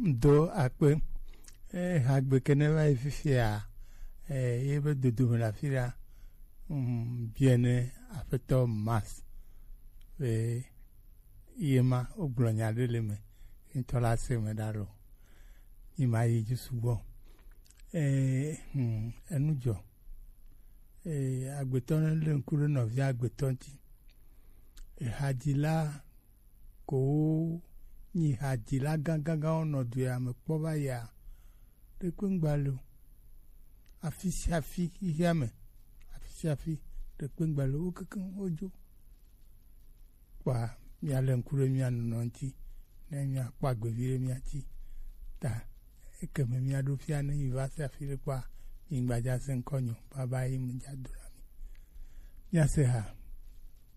do akpe agbe keneva ififia yebe dodo la fira biene afeto mas yema oglonya leme intola se me daro ima yi jusugo enujo agbeton le nkuru no via agbeton ti hajila ko ni hajila gangan onodu ya me po ba ya de kwengbalu afisi ihame afisi de kwengbalu okankan ojo pa mi ale nkuru mi anu nonti na mi apa gbevire mi ati ta ekeme mi ado fia na university afire pa ingbaja se nkonyo baba yi mu jadura mi ya se ha